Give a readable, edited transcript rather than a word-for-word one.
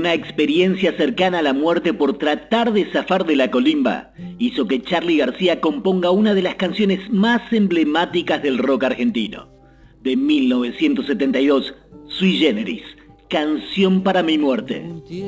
una experiencia cercana a la muerte por tratar de zafar de la colimba hizo que Charly García componga una de las canciones más emblemáticas del rock argentino. De 1972, Sui Generis, Canción para mi muerte.